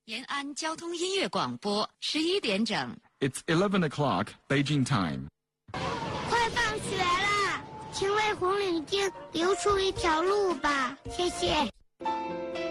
延安交通音乐广播11点整。 It's 11 o'clock Beijing time. 快放学啦，请为红领巾留出一条路吧，谢谢。